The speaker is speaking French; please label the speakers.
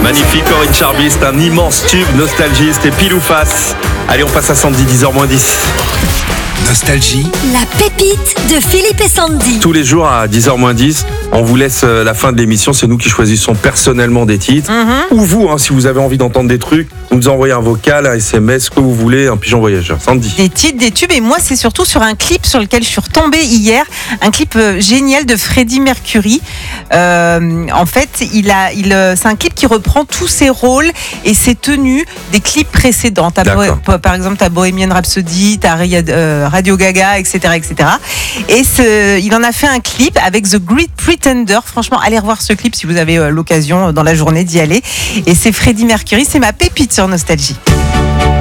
Speaker 1: Magnifique, Corinne Charby, c'est un immense tube, Nostalgie, c'était pile ou face. Allez, on passe à Sandy, 10h-10.
Speaker 2: Nostalgie.
Speaker 3: La pépite de Philippe et Sandy.
Speaker 1: Tous les jours à 10h-10, on vous laisse la fin de l'émission. C'est nous qui choisissons personnellement des titres. Ou vous, si vous avez envie d'entendre des trucs, vous nous envoyez un vocal, un SMS, ce que vous voulez, un pigeon voyageur. Sandy.
Speaker 4: Des titres, des tubes. Et moi, c'est surtout sur un clip sur lequel je suis retombée hier. Un clip génial de Freddie Mercury. En fait, c'est un clip qui reprend tous ses rôles et ses tenues des clips précédents. Par exemple, t'as Bohemian Rhapsody, t'as Radio Gaga, etc., etc. Et il en a fait un clip avec The Great Pretender. Franchement, allez revoir ce clip si vous avez l'occasion dans la journée d'y aller. Et c'est Freddie Mercury, c'est ma pépite sur Nostalgie.